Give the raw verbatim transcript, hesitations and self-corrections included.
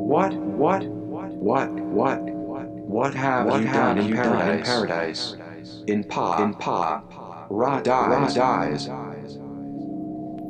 What, what, what, what, what have What you have done in you done in paradise? paradise? In Pa, In Pa, Ra Ra dies, dies,